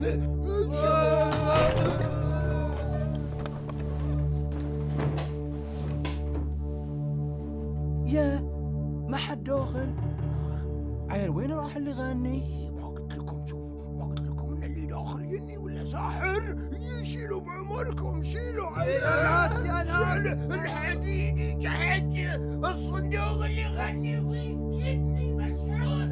يا ما حد داخل. عيل وين راح اللي غني؟ ما قلت لكم ما قلت لكم ان اللي داخل يني ولا ساحر؟ يشيلوا بعمركم، شيلوا يا ناس الحديدي تحت الصندوق اللي غني فيه يني مسحور.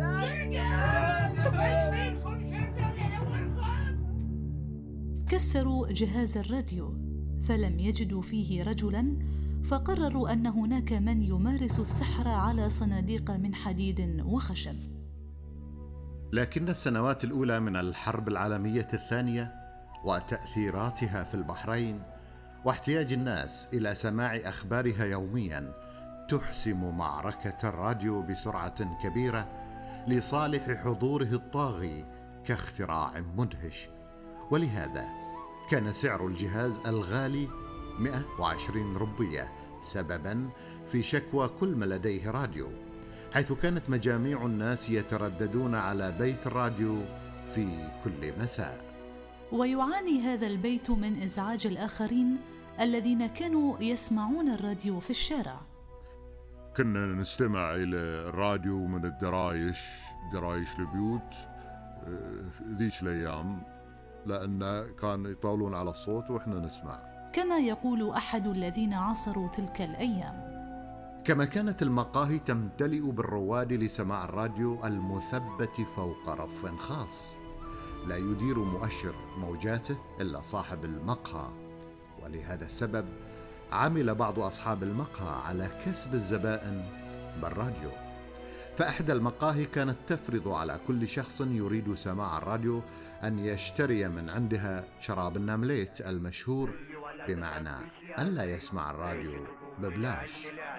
كسروا جهاز الراديو فلم يجدوا فيه رجلاً، فقرروا أن هناك من يمارس السحر على صناديق من حديد وخشب. لكن السنوات الأولى من الحرب العالمية الثانية وتأثيراتها في البحرين واحتياج الناس إلى سماع أخبارها يومياً تحسم معركة الراديو بسرعة كبيرة لصالح حضوره الطاغي كاختراع مدهش. ولهذا كان سعر الجهاز الغالي 120 ربية سبباً في شكوى كل من لديه راديو، حيث كانت مجاميع الناس يترددون على بيت الراديو في كل مساء. ويعاني هذا البيت من إزعاج الآخرين الذين كانوا يسمعون الراديو في الشارع. كنا نستمع إلى الراديو من درايش البيوت ذيش الأيام، لأن كان يطولون على الصوت وإحنا نسمع. كما يقول أحد الذين عاصروا تلك الأيام: كما كانت المقاهي تمتلئ بالرواد لسماع الراديو المثبت فوق رف خاص لا يدير مؤشر موجاته إلا صاحب المقهى. ولهذا السبب عمل بعض أصحاب المقهى على كسب الزبائن بالراديو، فإحدى المقاهي كانت تفرض على كل شخص يريد سماع الراديو أن يشتري من عندها شراب النمليت المشهور، بمعنى أن لا يسمع الراديو ببلاش.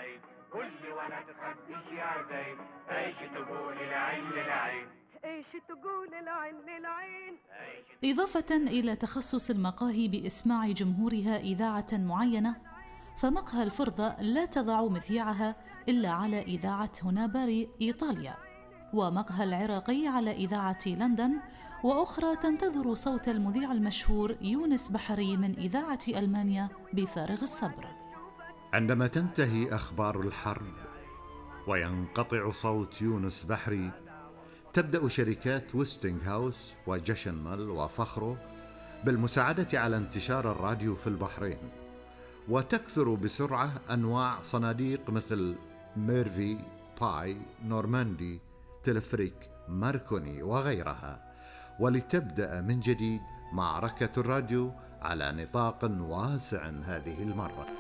إضافة إلى تخصص المقاهي بإسماع جمهورها إذاعة معينة، فمقهى الفرضة لا تضع مذياعها إلا على إذاعة هوناباري إيطاليا، ومقهى العراقي على إذاعة لندن، وأخرى تنتظر صوت المذيع المشهور يونس بحري من إذاعة ألمانيا بفارغ الصبر. عندما تنتهي أخبار الحرب وينقطع صوت يونس بحري، تبدأ شركات ويستنغهاوس وجشنمل وفخرو بالمساعدة على انتشار الراديو في البحرين، وتكثر بسرعة أنواع صناديق مثل ميرفي، باي، نورماندي، تلفريك، ماركوني وغيرها، ولتبدأ من جديد معركة الراديو على نطاق واسع هذه المرة.